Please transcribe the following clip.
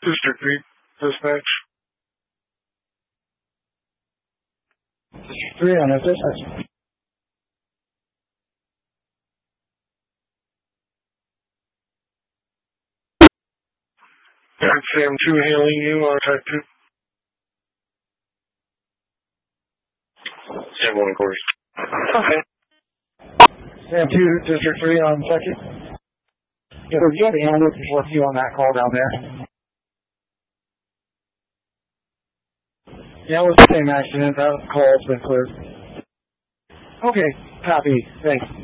District 3, dispatch. District 3 on a dispatch. Sam 2 hailing you on type 2. Sam 1 quarters. Okay. Sam 2, District 3 on second. Yeah, so you have the ambulance before you on that call down there. Yeah, it was the same accident. That call's been cleared. Okay, copy. Thanks.